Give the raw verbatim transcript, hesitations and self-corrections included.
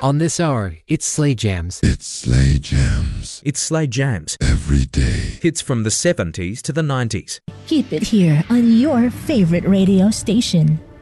On this hour, it's Slay Jams. It's Slay Jams. It's Slay Jams. Every day. Hits from the seventies to the nineties. Keep it here on your favorite radio station.